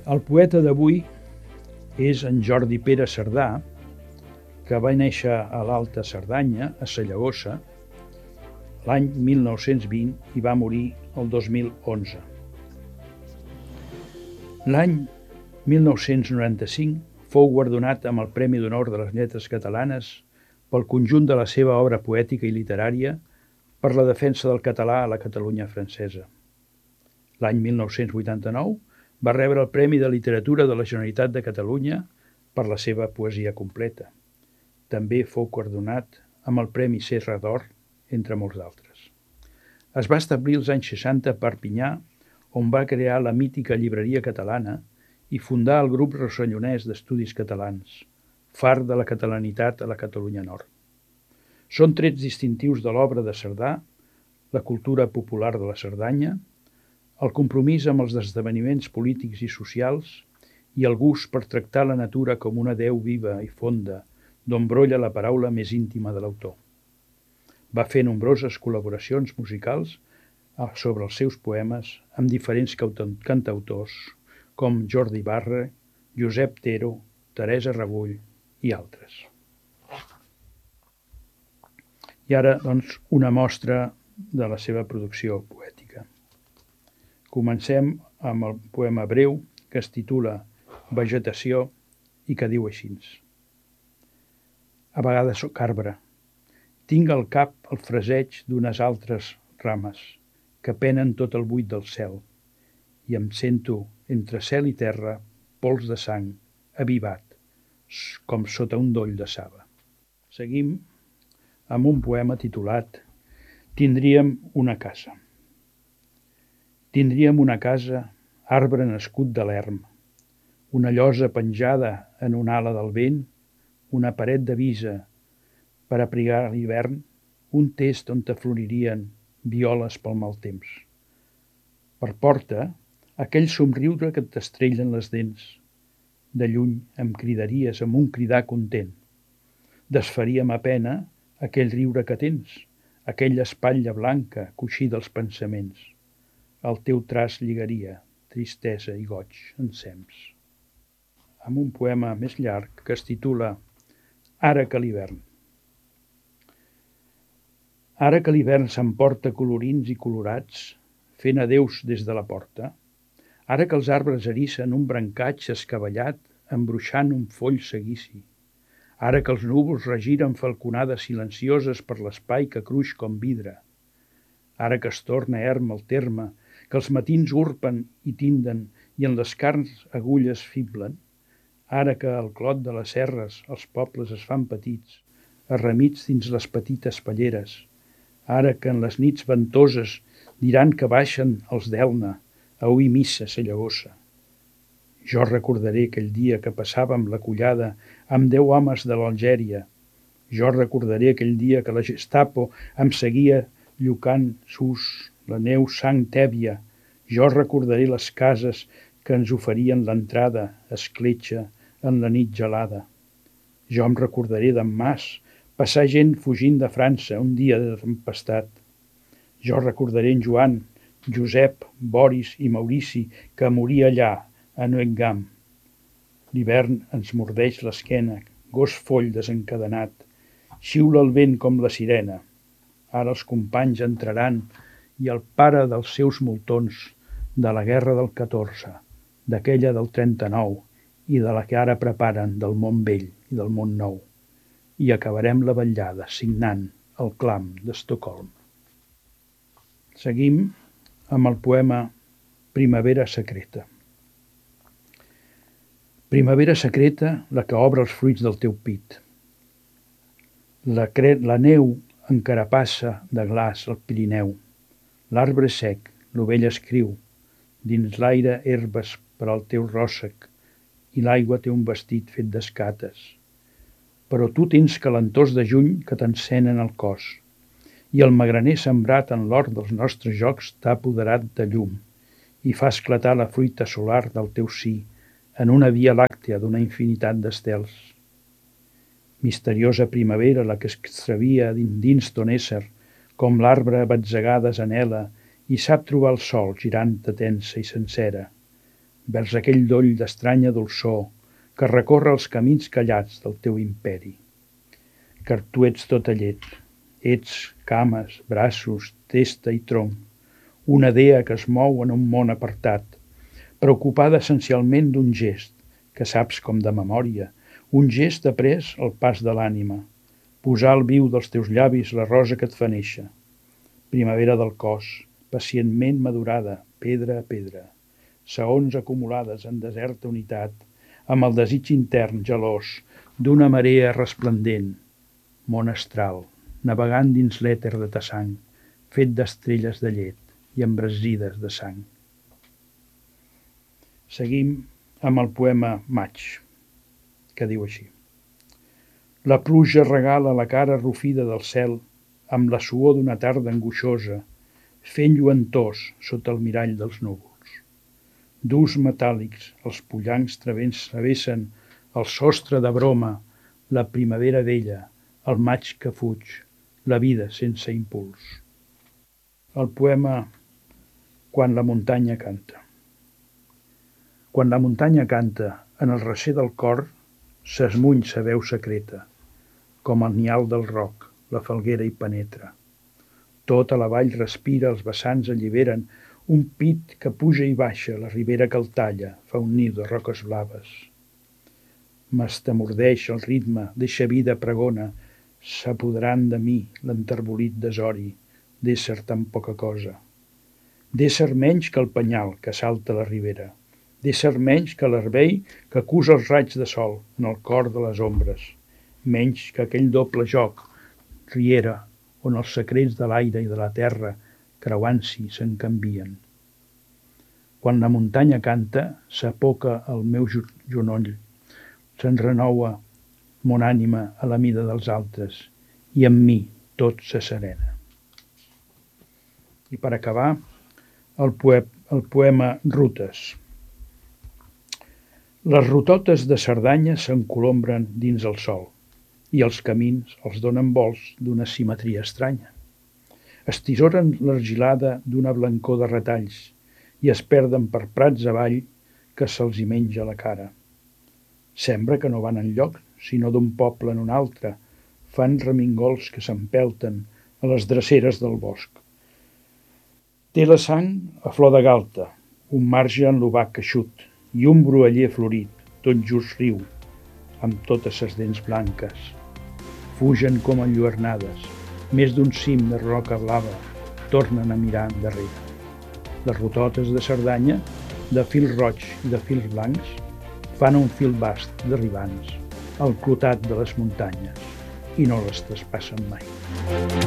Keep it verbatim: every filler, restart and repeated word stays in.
El poeta d'avui és en Jordi Pere Cerdà, que va néixer a l'Alta Cerdanya, a Sallagosa, l'any mil nou-cents vint i va morir el dos mil onze. L'any mil nou-cents noranta-cinc fou guardonat amb el Premi d'Honor de les Lletres Catalanes pel conjunt de la seva obra poètica i literària per la defensa del català a la Catalunya francesa. L'any mil nou-cents vuitanta-nou va rebre el Premi de Literatura de la Generalitat de Catalunya per la seva poesia completa. També fou guardonat amb el Premi Serra d'Or, entre molts d'altres. Es va establir als anys seixanta a Perpinyà, on va crear la mítica Llibreria Catalana i fundar el grup rossellonès d'estudis catalans, far de la catalanitat a la Catalunya Nord. Són trets distintius de l'obra de Cerdà, la cultura popular de la Cerdanya, el compromís amb els esdeveniments polítics i socials i el gust per tractar la natura com una deu viva i fonda d'on brolla la paraula més íntima de l'autor. Va fer nombroses col·laboracions musicals sobre els seus poemes amb diferents cantautors com Jordi Barre, Josep Tero, Teresa Rebull i altres. I ara, doncs, una mostra de la seva producció poètica. Comencem amb el poema breu que es titula Vegetació i que diu així. A vegades soc arbre. Tinc al cap el fraseig d'unes altres rames que penen tot el buit del cel i em sento entre cel i terra pols de sang avivat com sota un doll de saba. Seguim amb un poema titulat Tindríem una casa. Tindríem una casa, arbre nascut de l'erm, una llosa penjada en una ala del vent, una paret de visa per abrigar l'hivern, un test on te floririen violes pel mal temps. Per porta, aquell somriure que t'estrellen les dents. De lluny em cridaries amb un cridar content. Desfaríem a pena aquell riure que tens, aquella espatlla blanca coixí dels pensaments. El teu traç lligaria tristesa i goig ensems. Amb un poema més llarg que es titula Ara que l'hivern. Ara que l'hivern s'emporta colorins i colorats, fent adeus des de la porta, ara que els arbres erissen un brancatge escavellat embruixant un foll seguici, ara que els núvols regiren falconades silencioses per l'espai que cruix com vidre, ara que es torna erm el terme, que els matins urpen i tinden i en les carns agulles fiblen, ara que al clot de les serres els pobles es fan petits, arremits dins les petites palleres, ara que en les nits ventoses diran que baixen els d'Elna a oir missa a Sallagosa. Jo recordaré aquell dia que passàvem la collada amb deu homes de l'Algèria. Jo recordaré aquell dia que la Gestapo em seguia llucant sus la neu sang tèbia. Jo recordaré les cases que ens oferien l'entrada, escletxa, en la nit gelada. Jo em recordaré d'en Mas, passar gent fugint de França un dia de tempestat. Jo recordaré en Joan, Josep, Boris i Maurici que moria allà, a Neuengamme. L'hivern ens mordeix l'esquena, gos foll desencadenat. Xiula el vent com la sirena. Ara els companys entraran i el pare dels seus moltons de la guerra del catorze, d'aquella del trenta-nou i de la que ara preparen del món vell i del món nou. I acabarem la vetllada signant el clam d'Estocolm. Seguim amb el poema Primavera secreta. Primavera secreta, la que obre els fruits del teu pit. La, cre... la neu encarapassa de glaç al Pirineu. L'arbre sec, l'ovella escriu, dins l'aire herbes per al teu ròssec i l'aigua té un vestit fet d'escates. Però tu tens calentors de juny que t'encenen el cos i el magraner sembrat en l'hort dels nostres jocs t'ha apoderat de llum i fa esclatar la fruita solar del teu sí en una via làctea d'una infinitat d'estels. Misteriosa primavera la que extravia dins ton ésser, com l'arbre batzegades anhela i sap trobar el sol girant-te tensa i sencera. vers aquell doll d'estranya dolçor que recorre els camins callats del teu imperi. Car tu ets tota llet, ets cames, braços, testa i tronc, una dea que es mou en un món apartat, preocupada essencialment d'un gest, que saps com de memòria, un gest après al pas de l'ànima, posar al viu dels teus llavis la rosa que et fa néixer. Primavera del cos, pacientment madurada, pedra a pedra, saons acumulades en deserta unitat, amb el desig intern gelós d'una marea resplendent, món astral, navegant dins l'èter de ta sang, fet d'estrelles de llet i embrasides de sang. Seguim amb el poema Maig, que diu així. La pluja regala la cara rufida del cel amb la suor d'una tarda angoixosa, fent lluentós sota el mirall dels núvols. Durs metàl·lics, els pollancs travessen el sostre de broma, la primavera vella, el maig que fuig, la vida sense impuls. El poema Quan la muntanya canta. Quan la muntanya canta, en el recer del cor s'esmuny sa veu secreta, com el nial del roc, la falguera hi penetra. Tota la vall respira, els vessants alliberen un pit que puja i baixa, la ribera que el talla, fa un niu de roques blaves. M'estamordeix el ritme, deixa vida pregona, s'apoderant de mi l'enterbolit desori, d'ésser tan poca cosa. D'ésser menys que el penyal que salta la ribera, d'ésser menys que l'herbei que acusa els raigs de sol en el cor de les ombres, menys que aquell doble joc, riera, on els secrets de l'aire i de la terra, creuant-s'hi, se'n canvien. Quan la muntanya canta, s'apoca el meu genoll, se'n renova mon ànima a la mida dels altres, i amb mi tot se serena. I per acabar, el, poe el poema Rutes. Les rutotes de Cerdanya s'encolombren dins el sol, i els camins els donen vols d'una simetria estranya. Estisoren l'argilada d'una blancor de retalls i es perden per prats avall que se'ls hi menja la cara. Sembla que no van enlloc, sinó d'un poble en un altre, fan remingols que s'empelten a les dreceres del bosc. Té la sang a flor de galta, un marge en l'obac eixut i un brualler florit, tot just riu, amb totes ses dents blanques. Fugen com enlluernades, més d'un cim de roca blava, tornen a mirar endarrere. Les rutotes de Cerdanya, de fil roig i de fils blancs, fan un fil bast derribants al clotat de les muntanyes i no les traspassen mai.